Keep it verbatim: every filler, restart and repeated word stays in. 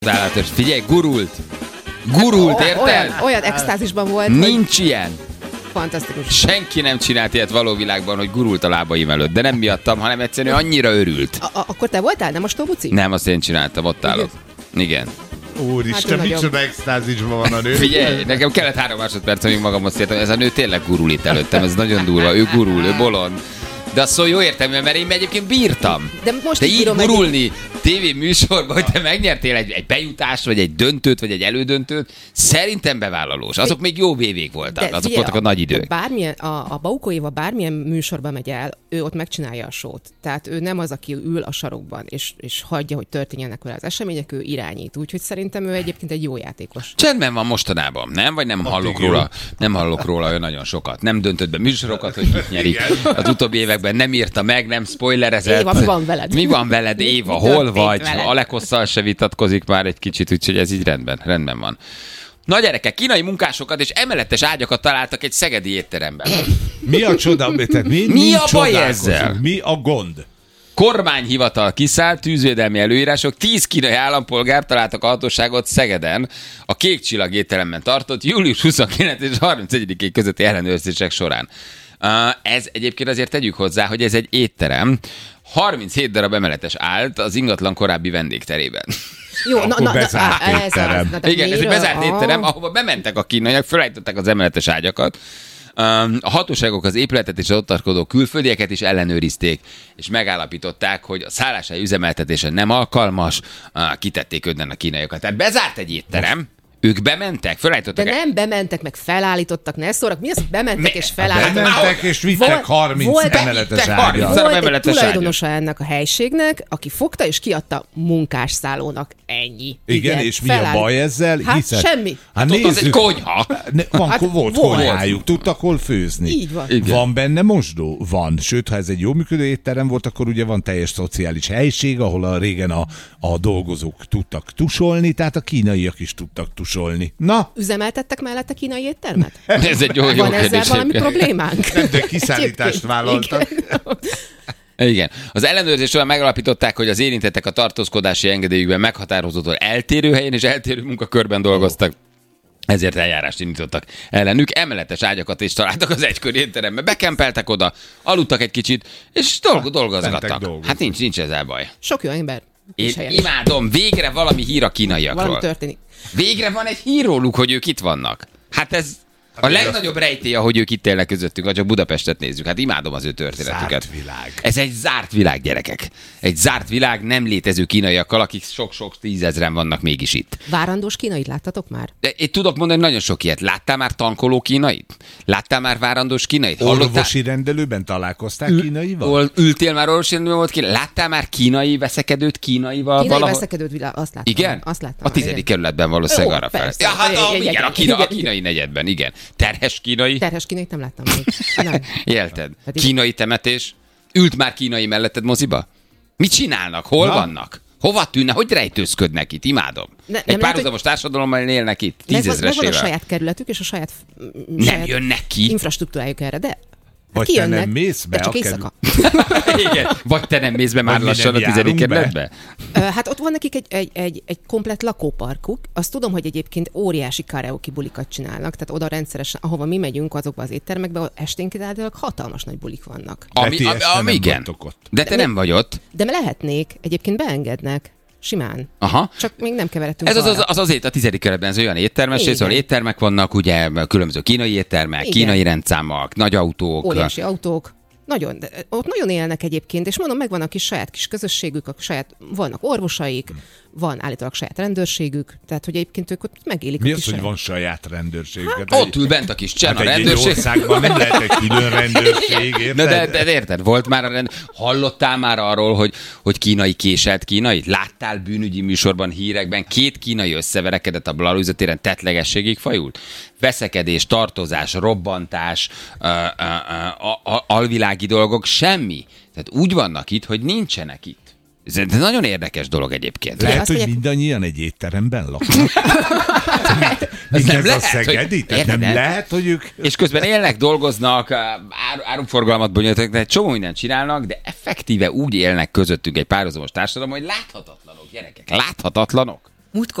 Csodálatos. Figyelj, gurult. Gurult, O- érted? Olyan, olyan extázisban volt, Nincs hogy ilyen. fantasztikus. Senki nem csinált ilyet való világban, hogy gurult a lábaim előtt. De nem miattam, hanem egyszerűen annyira örült. A- a- akkor te voltál, nem a Stóbuci? Nem, azt én csináltam, ott állok. Igen. Úristen, Hát ő micsoda extázisban van a nő. Figyelj, nekem kellett három másodperc, amíg magamhoz értem. Ez a nő tényleg gurul itt előttem, ez nagyon durva. Ő gurul, ő bolond. De azt szó jó értelműen, mert én egyébként bírtam. De most de így így bírom gurulni tévéműsorban, hogy te megnyertél egy, egy bejutást, vagy egy döntőt, vagy egy elődöntőt, szerintem bevállalós. Azok még jó vévék voltak, azok figyelj, voltak a nagy idők. Bármilyen, a, a Baukó Éva bármilyen műsorba megy el, ő ott megcsinálja a sót. Tehát ő nem az, aki ül a sarokban, és, és hagyja, hogy történjenek vele az események, ő irányít. Úgyhogy szerintem ő egyébként egy jó játékos. Csendben van mostanában, nem? Vagy nem hallok róla, nem hallok róla olyan nagyon sokat. Nem döntött be műsorokat, hogy kik nyerik. Az utóbbi években nem írta meg, nem spoilerezett. Éva, mi van veled? Mi van veled, Éva? Mi Hol történt vagy? veled? Alekosszal se vitatkozik már egy kicsit, úgyhogy ez így rendben, rendben van. Na gyerekek, kínai munkásokat és emeletes ágyakat találtak egy szegedi étteremben. Mi a csoda? Tehát mi, Mi mi a baj csodálkozunk? ezzel? Mi a gond? Kormányhivatal kiszállt, tűzvédelmi előírások, tíz kínai állampolgár találtak a hatóságot Szegeden a Kék Csillag étteremben tartott július huszonkilencedike és harmincegyedike közötti ellenőrzések során. Uh, ez egyébként azért tegyük hozzá, hogy ez egy étterem. harminchét darab emeletes állt az ingatlan korábbi vendégterében. Jó, Akkor bezárt á, étterem. na, de Igen, ez egy miről? bezárt Ah. étterem, ahova bementek a kínaiak, felállították az emeletes ágyakat. Um, a hatóságok az épületet és az ott tartózkodó külföldieket is ellenőrizték, és megállapították, hogy a szálláshely üzemeltetése nem alkalmas, uh, kitették önnen a kínaiakat. Tehát bezárt egy étterem, ők bementek, De felállították. nem bementek, meg felállítottak, ne szórak. Mi az, hogy bementek Me- és felállítottak? Bementek és vittek Volt- harminc volt- emeletes vittek harminc ágyat. darab Volt egy emeletes tulajdonosa ennek a helységnek, aki fogta és kiadta munkásszállónak. Ennyi. Igen, és mi a feláll- baj ezzel? Hát Hiszen- semmi. Hát Ott az egy nézzük. konyha. Ne, van, Hát volt volt. konyhájuk, tudtak hol főzni. Így van. Igen. Van benne mosdó? Van. Sőt, ha ez egy jó működő étterem volt, akkor ugye van teljes szociális helység, ahol a régen a, a dolgozók tudtak tusolni, tehát a kínaiak is tudtak tusolni. Na, Üzemeltettek mellette kínai éttermet? Ez egy jó, jó Van ezzel kérdés. valami problémánk? nem, de kiszállítást Egyébként, vállaltak. igen. Igen. Az ellenőrzés során megalapították, hogy az érintettek a tartózkodási engedélyükben meghatározottól eltérő helyen és eltérő munkakörben dolgoztak. Ezért eljárást indítottak ellenük. Emeletes ágyakat is találtak az egykori étteremben. Bekempeltek oda, aludtak egy kicsit, és dolg- mentek dolgozgattak. dolgozni. Hát nincs, nincs ezzel baj. Sok jó ember. Én is helyen. imádom, végre valami hír a Valami kínaiakról. történik. Végre van egy hír róluk, hogy ők itt vannak. Hát ez a legnagyobb rejtély, hogy ők itt élnek közöttünk, ha csak Budapestet nézzük. Hát imádom az ő történetüket. Zárt világ. Ez egy zárt világ, gyerekek. Egy zárt világ nem létező kínaiakkal, akik sok-sok tízezren vannak mégis itt. Várandós kínait láttatok már? De én tudok mondani nagyon sok ilyet. Láttál már tankoló kínait? Láttál már várandós kínait? Hallottál? Orvosi rendelőben találkozták kínaival? Ol- Ültél már orvosi rendelőben, volt kínai? Láttál már kínai veszekedőt kínaival Kínai valahol? veszekedőt világ, azt láttam. Igen? Azt láttam. A tizedik igen. kerületben valószínűleg Ó, arra fel. persze. Ja, hát a, Igen, igen, a, igen, kína, a igen, kínai negyedben, igen. Terhes kínai. Terhes kínait nem láttam még. Nem. Élted. Pedig- Kínai temetés. Ült már kínai melletted moziba? Mit csinálnak? Hol Na? vannak? Hova tűnne? Hogy rejtőzködnek itt? Imádom. Ne- Egy nem lehet, párhuzamos társadalommal élnek itt. Megvan, Tízezresével. megvan a saját kerületük és a saját, m, Nem saját jönnek ki. infrastruktúrájuk erre, de Vagy hát te kijönnek, nem mész be de csak a éjszaka. Igen. Vagy te nem mész be már Vagy mi lassan a nem tizedik járunk be? kerületbe? Ö, Hát ott van nekik egy, egy, egy, egy komplet lakóparkuk. Azt tudom, hogy egyébként óriási karaoke bulikat csinálnak, tehát oda rendszeresen, ahova mi megyünk azokba az éttermekbe, esténként általában hatalmas nagy bulik vannak. Ami, ti ami, este ami nem igen. vagytok ott. De te mi- nem vagy ott. De lehetnék, egyébként beengednek, simán. Aha. Csak még nem keveredtünk Ez az az, arra. az, az a tizedik kerületben, ez olyan éttermes, Igen. és ahol éttermek vannak, ugye különböző kínai éttermek, Igen. kínai rendszámok, nagy autók. Óriási autók. Nagyon, de ott nagyon élnek egyébként, és mondom, megvan a kis saját kis közösségük, a saját, vannak orvosaik, van állítólag saját rendőrségük, tehát hogy egyébként ők ott megélik Mi a az, kis hogy saját- van saját rendőrségük? Hát Ott ül bent a kis csen, hát a egy, egy rendőrség. országban nem lehet egy külön rendőrség, érted? Na de, de, de érted, volt már a rend... Hallottál már arról, hogy, hogy kínai késelt kínait? Láttál bűnügyi műsorban, hírekben, két kínai összeverekedett a Blahalújza téren, tettlegességig fajult? Veszekedés, tartozás, robbantás, ö, ö, ö, a, a, alvilági dolgok, semmi. Tehát úgy vannak itt, hogy nincsenek itt. Ez egy nagyon érdekes dolog egyébként. Lehet, azt hogy mondják- mindannyian egy étteremben laknak. Mind nem ez a lehet, szegedi? hogy- Tehát nem érted? lehet, hogy ők... És közben élnek, dolgoznak, ár, árumforgalmat bonyolítanak, de egy csomó mindent csinálnak, de effektíve úgy élnek közöttünk egy párhuzamos társadalom, hogy láthatatlanok, gyerekek, láthatatlanok. múltkor